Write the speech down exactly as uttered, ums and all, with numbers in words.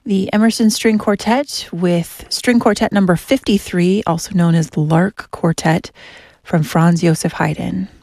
The Emerson String Quartet with String Quartet number fifty-three, also known as the Lark Quartet, from Franz Joseph Haydn.